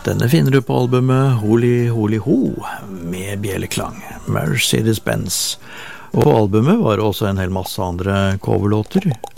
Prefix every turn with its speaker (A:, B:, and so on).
A: Denne finner du på albumet Holy Holy Ho med bjelleklang, Mercedes-Benz. Og på albumet var det også en hel masse andre coverlåter,